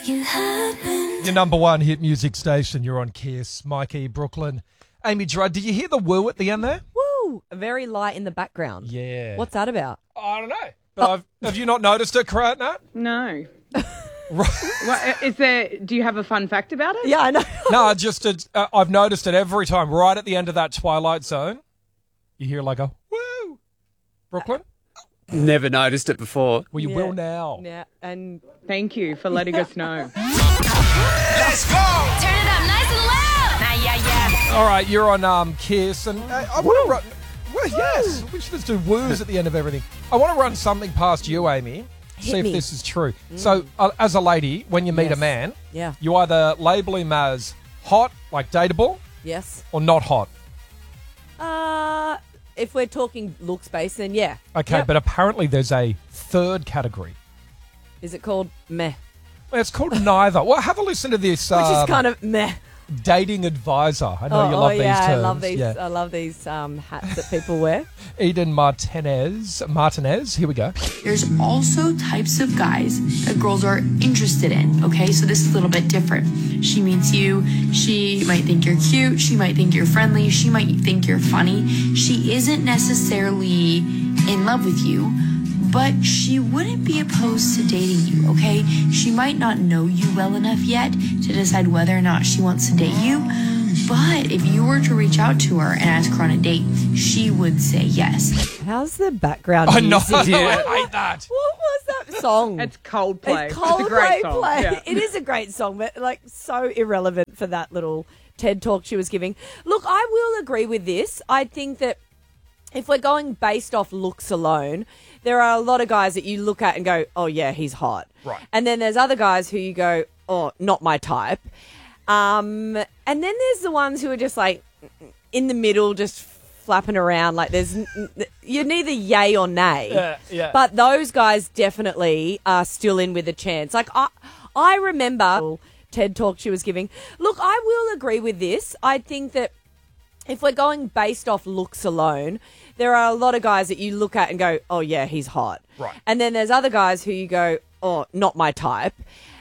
it happen. Your number one hit music station. You're on Kiss. Mikey, Brooklyn. Amy Gerard, did you hear the woo at the end there? Woo! Very light in the background. Yeah. What's that about? I don't know. But have you not noticed it, Nat? No. Right. Well, do you have a fun fact about it? Yeah, I know. No, I've noticed it every time. Right at the end of that Twilight Zone, you hear like a woo. Brooklyn? Never noticed it before. Well, you will now. Yeah, and Thank you for letting us know. Let's go. Turn it up nice and loud. Yeah. All right, you're on Kiss, and I want to run. Well, yes, we should just do woos at the end of everything. I want to run something past you, Amy. See if me. this is true. So, as a lady, when you meet a Yes. man, yeah, you either label him as hot, like dateable, yes. or not hot. If we're talking looks based, then yeah. Okay, Yep. but apparently there's a third category. Is it called meh? Well, it's called neither. Well, have a listen to this. Which is kind of meh. Dating advisor. I know you love these yeah, terms. I love these. Yeah. I love these hats that people wear. Eden Martinez. Here we go. There's also types of guys that girls are interested in, okay? So this is a little bit different. She meets you, she might think you're cute, she might think you're friendly, she might think you're funny. She isn't necessarily in love with you, but she wouldn't be opposed to dating you, okay? She might not know you well enough yet to decide whether or not she wants to date you, but if you were to reach out to her and ask her on a date, she would say yes. How's the background I know. music? I hate that. What was that song? It's Coldplay. It's It's a great song. Play. Yeah. It is a great song, but like so irrelevant for that little TED talk she was giving. Look, I will agree with this. I think that if we're going based off looks alone, there are a lot of guys that you look at and go, oh, yeah, he's hot. Right. And then there's other guys who you go, oh, not my type. And then there's the ones who are just like in the middle, just flapping around. Like you're neither yay or nay. Yeah. But those guys definitely are still in with a chance. Like I remember TED talk she was giving. Look, I will agree with this. I think that if we're going based off looks alone, there are a lot of guys that you look at and go, oh, yeah, he's hot. Right. And then there's other guys who you go, oh, not my type.